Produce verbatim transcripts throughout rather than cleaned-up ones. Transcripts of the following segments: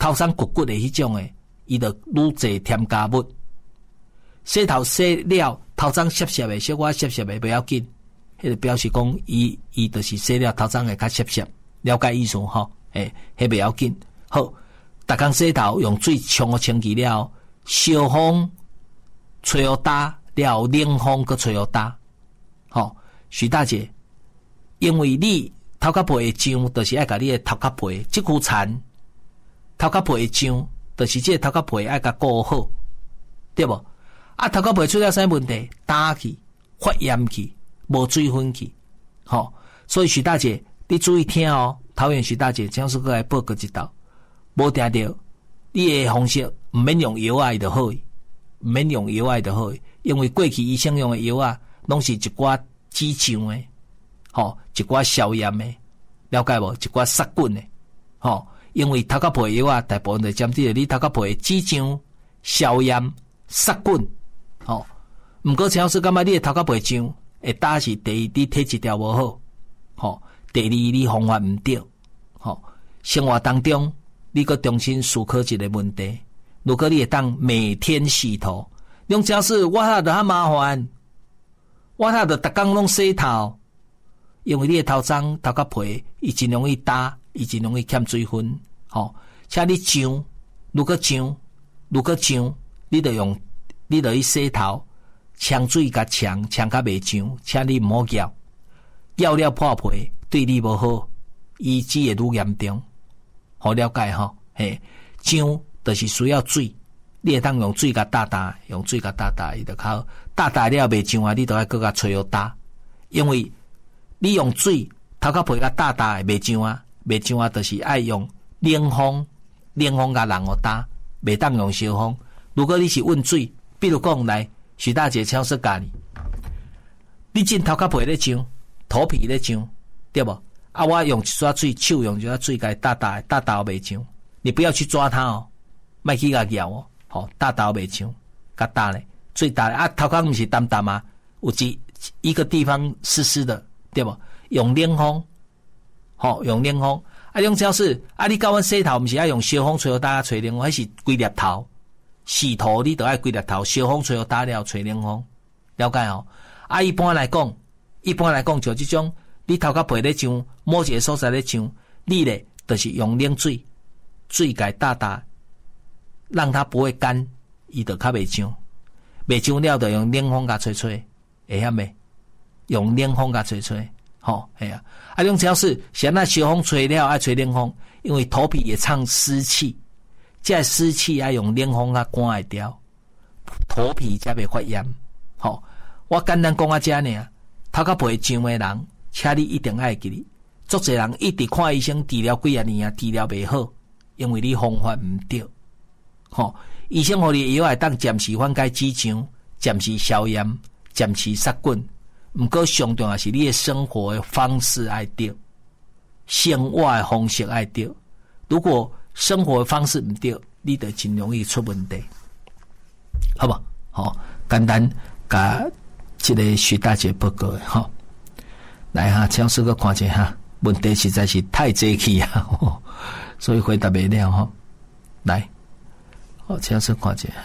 头上骨骨的迄种诶，伊就愈侪添加物。洗头洗了，头鬃湿湿的，小可湿湿的不要紧，迄个表示讲伊伊就是洗了头鬃会较湿湿，了解意思吼？诶，迄不要紧。好，逐工洗头用水冲互清气了，烧风吹互干了，冷风搁吹互干。吼，徐大姐，因为你头壳皮会痒，就是爱甲你的头壳皮即躯残，头壳皮会痒，就是即个头壳皮爱甲顾好，对无？啊，头壳皮出了啥问题？干去、发炎去、无水分去，吼。所以徐大姐，你注意听哦。桃园徐大姐，将是过来报告一道，无听到，你的方式毋免用药啊，就好，毋免用药啊就好，因为过去医生用的药啊，拢是一寡止痒的，吼，一寡消炎的，了解无？一寡杀菌的，吼。因为头壳皮药啊，大部分就针对你头壳皮止痒、消炎、杀菌。吼，毋过陈老师感觉你的头壳皮痒，会打是第一，你体质条无好，吼；第二，你方法毋对，吼。生活当中，你搁重新思考一个问题：如果你会当每天洗头，用陈老师我遐着较麻烦，我遐着逐工拢洗头，因为你的头鬃、头壳皮伊真容易打，伊真容易欠水分，吼。请你痒，如果痒，如果痒，你着用。你著去洗头，呛水甲呛，呛甲袂痒，请你毋好咬，咬了破皮对你无好，医治会愈严重。好了解吼，嘿，痒就是需要水，你会当用水甲打打，用水甲打打，伊就靠打打了袂痒啊，你都要搁甲吹互打，因为你用水头壳皮甲打打袂痒啊，袂痒啊，就是爱用冷风，冷风甲人互打，袂当用烧风。如果你是温水。比如讲来，徐大姐超说教你，你进头壳皮咧痒，头皮咧痒，对不？啊，我用一撮水，手用一撮水给打打，打打袂痒。你不要去抓它哦，莫去甲咬哦，好，打打袂痒，甲打咧，最打啊，头壳毋是淡淡啊，有一一个地方湿湿的，对不？用冷风，好，用冷风。啊，用超是啊，你教阮洗头，毋是爱用烧风吹互打，吹冷风，还是规粒头？洗头你都爱规粒头，烧风吹互打了，吹冷风，了解哦。啊，一般来讲，一般来讲就这种，你头壳皮咧痒，某一个所在咧痒，你咧就是用冷水，水给打打，让它不会干，伊就较袂痒。袂痒了就用冷风甲吹吹，会晓未？用冷风甲吹吹，吼，系啊。啊，用只要是像那烧风吹了，爱吹冷风，因为头皮也藏湿气。这湿气要用冷风啊赶会掉，头皮才袂发炎。吼，我简单讲啊，这呢，头壳皮痒的人，请你一定爱记哩。足侪人一直看医生治疗几啊年啊，治疗袂好，因为你方法毋对。吼，医生互你的药会当暂时缓解止痒，暂时消炎，暂时杀菌。毋过上重要是你的生活的方式爱对，生活的方式爱对。如果生活方式唔对，你就真容易出问题，好不好？好，简单甲这个徐大姐报告的哈。来哈，请师哥看一下，问题实在是太济气啊，所以回答不了哈。来，好，请师看一下。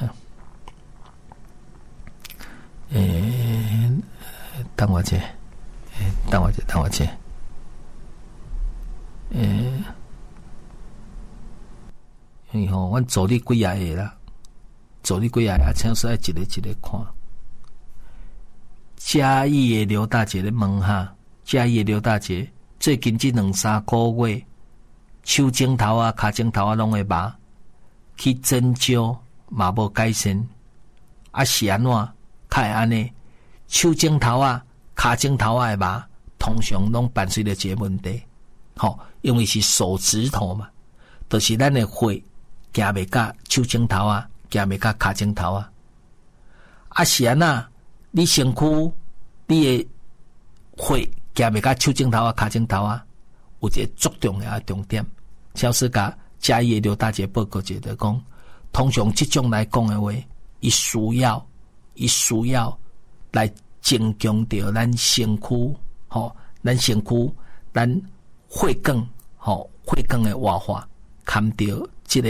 诶，等我一下，等我一下，等我一下，诶。因吼，阮做你几啊个啦，做你几啊个，请说爱一个一个看。嘉义的刘大姐咧问哈，嘉义的刘大姐最近这两三个月，手指头啊、脚趾头啊拢会麻，去针灸嘛无改善，啊是安怎？较会安尼？手指头啊、脚趾头啊会麻，通常拢伴随着一个问题，吼，因为是手指头嘛，就是咱的血。行袂甲手指头啊，行袂甲脚趾头啊。啊是安那，你身躯你的血行袂甲手指头啊、脚趾头啊，有一个足重要的重点。小师甲嘉义的刘大姐报告者就讲，通常这种来讲的话，伊需要，伊需要来增强着咱身躯，吼，咱身躯，咱血管，吼，血管的活化，看着。